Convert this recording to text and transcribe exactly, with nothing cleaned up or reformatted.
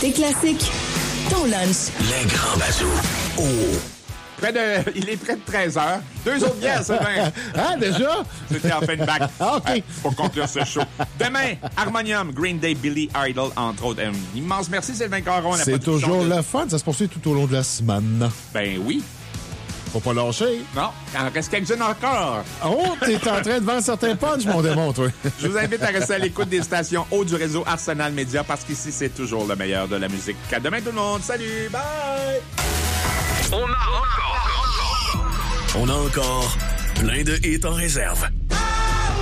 Tes classiques, ton lunch. Les grands bazous. Oh! Près de, il est près de treize heures. Deux autres bières, Sylvain. Ah, déjà? C'était en fin de bac. OK. Euh, pour conclure ce show. Demain, Harmonium, Green Day, Billy Idol, entre autres. Un immense merci, Sylvain Caron. C'est toujours de... le fun. Ça se poursuit tout au long de la semaine. Ben oui. Faut pas lâcher. Non, il en reste quelques-unes encore. Oh, t'es en train de vendre certains punchs, mon démon, toi. Je vous invite à rester à l'écoute des stations haut du réseau Arsenal Média parce qu'ici, c'est toujours le meilleur de la musique. À demain, tout le monde. Salut, bye! On a encore, On a encore plein de hits en réserve.